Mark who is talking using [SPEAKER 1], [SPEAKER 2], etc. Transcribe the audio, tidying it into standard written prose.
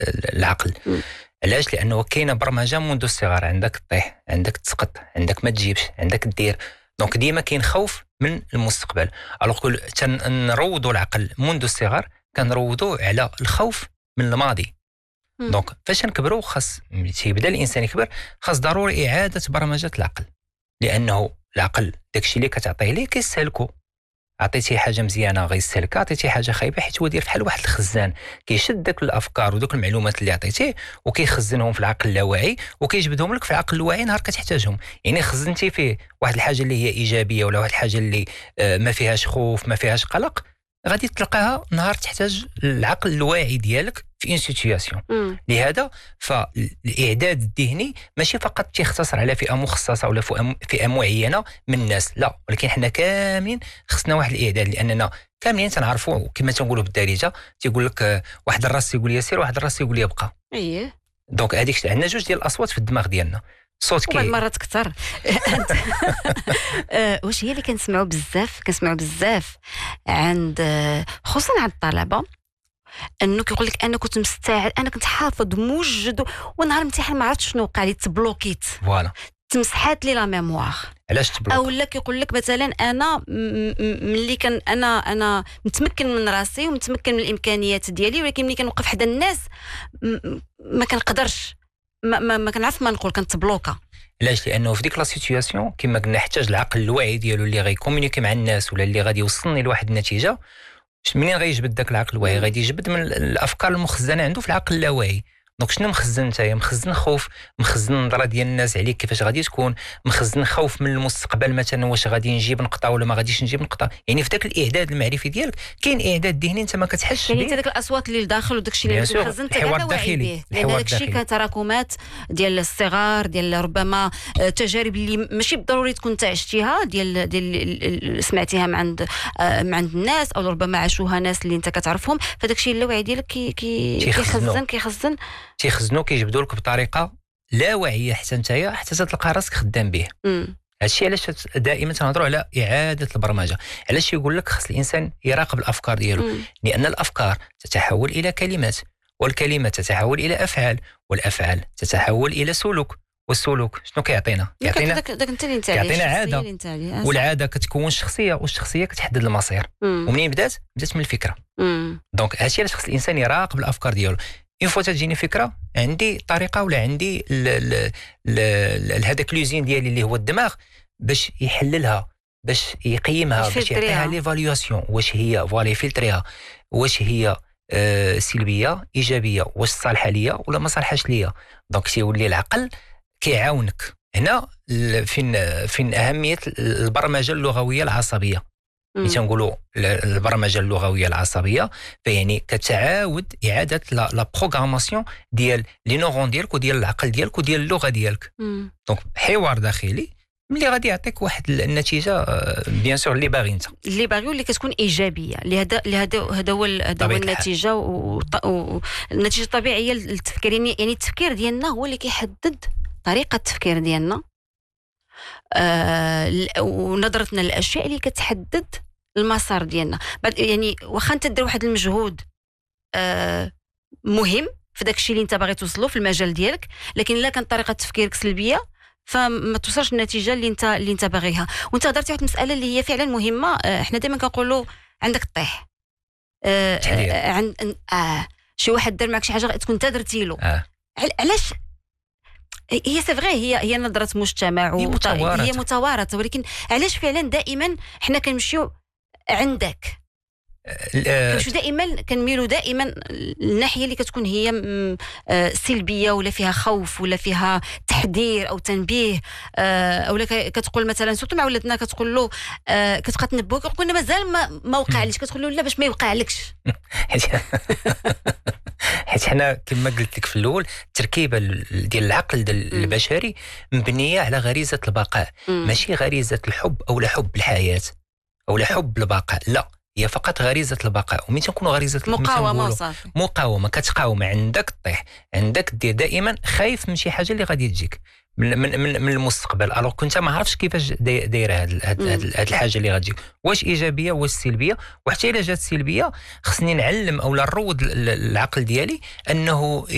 [SPEAKER 1] العقل. علاش؟ لانه كاينه برمجه منذ الصغر، عندك تطيح، عندك تسقط، عندك ما تجيبش، عندك دير. دونك ديما كاين خوف من المستقبل. الوغ نروضوا العقل منذ الصغر، كنروضوا على الخوف من الماضي. دونك فاش نكبروا خاص تيبدا الانسان يكبر، خاص ضروري اعاده برمجه العقل، لانه العقل داكشي اللي كتعطيه ليه كيسالكو. عطيتيه حاجه مزيانه غيسالك، عطيتيه حاجه خايبه حيت هو داير بحال واحد الخزان، كيشد داك الافكار ودوك المعلومات اللي عطيتيه وكيخزنهم في العقل اللاواعي وكيجبدهم لك في العقل الواعي نهار كتحتاجهم. يعني خزنتي فيه واحد الحاجه اللي هي ايجابيه ولا واحد الحاجه اللي ما فيهاش خوف ما فيهاش قلق، غادي تلقاها نهار تحتاج العقل الواعي ديالك في ان سيتوياسيون. لهذا فالاعداد الذهني ماشي فقط تيختصر على فئه مخصصه ولا فئه معينه من الناس، لا، ولكن حنا كاملين خصنا واحد الاعداد، لاننا كاملين تنعرفوا كما تنقولوا بالدارجه، تيقول لك واحد الراس يقول لي سير، واحد الراس يقول لي بقى.
[SPEAKER 2] اييه
[SPEAKER 1] دونك هذيك عندنا جوج ديال الاصوات في الدماغ ديالنا، صوت
[SPEAKER 2] بعض مرات كثر. واش هي اللي كنسمعوا بزاف عند خصوصا عند الطلبه، انه كيقول لك انا كنت مستعد، انا كنت حافظ موجد ونهار الامتحان ما عرفتش شنو وقع لي، تبلوكيت،
[SPEAKER 1] فوالا،
[SPEAKER 2] تمسحات لي لا ميموار.
[SPEAKER 1] علاش تبلوك؟
[SPEAKER 2] او لا كيقول لك مثلا انا ملي كان انا متمكن من راسي ومتمكن من الامكانيات ديالي، ولكن ملي كنوقف حدا الناس ما كنقدرش، ما كنعرف ما نقول، كنتبلوكا.
[SPEAKER 1] علاش؟ لانه في ديك لا سيتوياسيون كما قلنا يحتاج العقل الواعي ديالو اللي غيكومونيكي مع الناس ولا اللي غادي يوصلني لواحد النتيجه. منين غيجبد داك العقل الواعي؟ غادي يجبد من الافكار المخزنه عنده في العقل اللاواعي. دونك شنو مخزن نتايا؟ مخزن خوف، مخزن النظره ديال الناس عليك كيفاش غادي تكون، مخزن خوف من المستقبل مثلا، واش غادي نجيب نقطه ولا ما غاديش نجيب نقطه. يعني في داك الاعداد المعرفي ديالك كاين اعداد ذهني انت ما كتحسش به،
[SPEAKER 2] يعني انت داك الاصوات اللي لداخل وداك الشيء اللي مخزن انت كاع واعي به، لان داك الشيء كتراكمات ديال الصغار، ديال ربما تجارب اللي ماشي بالضروري تكون انت عشتيها، ديال سمعتيها من عند الناس، او ربما عاشوها ناس اللي انت كتعرفهم، فداك الشيء اللاواعي ديالك
[SPEAKER 1] كيخزنوا كيجبدوا لك بطريقه لا واعيه حتى تلقى راسك خدام به. هادشي علاش دائما تنهضروا على اعاده البرمجه. علاش يقول لك خص الانسان يراقب الافكار ديالو؟ لان الافكار تتحول الى كلمات، والكلمات تتحول الى افعال، والافعال تتحول الى سلوك، والسلوك شنو كيعطينا؟ كيعطينا عاده، والعاده كتكون شخصيه، والشخصيه كتحدد المصير. ومنين بدات من الفكره. دونك هادشي علاش خص الانسان يراقب الافكار ديالو. اون فوا تجيني فكره، عندي طريقه ولا عندي هذاك لوزين ديالي اللي هو الدماغ، باش يحللها، باش يقيمها، باش يعطيها ليفاليواسيون، واش هي فوالا يفلتريها، واش هي سلبيه ايجابيه، واش صالحه ليا ولا ما صالحاش ليا. دونك تيولي العقل كيعاونك هنا. فين اهميه البرمجه اللغويه العصبيه. تنقولوا البرمجه اللغويه العصبيه، فيعني كتعاود اعاده لا بروغراماسيون ديال لي نورون ديالك وديال العقل ديالك وديال اللغه ديالك. دونك حوار داخلي ملي غادي يعطيك واحد النتيجه بيان سور اللي باغي انت،
[SPEAKER 2] اللي باغي واللي كتكون ايجابيه. هذا هو النتيجه، والنتيجه الطبيعيه للتفكير. يعني التفكير ديالنا هو اللي كيحدد طريقه التفكير ديالنا، ونظرتنا للاشياء اللي كتحدد المسار ديالنا. يعني واخا انت دير واحد المجهود مهم في داك الشيء اللي انت باغي توصله في المجال ديالك، لكن الا كانت طريقه تفكيرك سلبيه فما توصلش النتيجه اللي انت باغيها. وانت هضرتي واحد المساله اللي هي فعلا مهمه. احنا دائما كنقولوا عندك طيح، شي واحد دار معك شي حاجه تكون انت درتي له. علاش؟ هي سي فغي، هي نظره مجتمع هي متوارثه، ولكن علاش فعلا دائما حنا كنمشيو عندك؟ كنمشيو دائما، كنميلوا دائما الناحيه اللي كتكون هي سلبيه، ولا فيها خوف، ولا فيها تحذير او تنبيه، اولا كتقول مثلا سورتو مع ولادنا كتقول له كتبقى تنبهو، كيقول لنا مازال ما وقعليش، كتقول له لا باش ما يوقعلكش.
[SPEAKER 1] حيت حنا كما قلت لك في الاول، التركيبه ديال العقل البشري مبنيه على غريزه البقاء، ماشي غريزه الحب او لا حب الحياه او لا حب البقاء، لا، هي فقط غريزه البقاء. ومين تكون غريزه مقاومه كتقاوم، عندك طيح، عندك دير دائما خايف من شي حاجه اللي غادي تجيك من المستقبل. الوغ كنت ما عرفتش كيفاش دايره هاد الحاجه اللي غتجيك، واش ايجابيه واش سلبيه. وحتى الا جات سلبيه خصني نعلم او نروض العقل ديالي انه